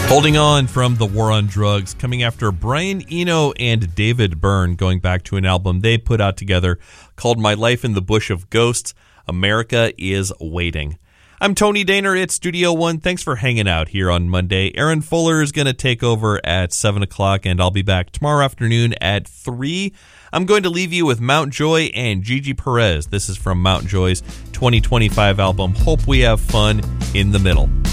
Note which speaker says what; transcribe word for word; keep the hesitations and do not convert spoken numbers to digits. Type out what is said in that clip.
Speaker 1: Holding On from The War on Drugs, coming after Brian Eno and David Byrne, going back to an album they put out together called My Life in the Bush of Ghosts, America is Waiting. I'm Tony Daner at Studio One. Thanks for hanging out here on Monday. Aaron Fuller is going to take over at seven o'clock, and I'll be back tomorrow afternoon at three. I'm going to leave you with Mount Joy and Gigi Perez. This is from Mount Joy's twenty twenty-five album, Hope We Have Fun in the Middle.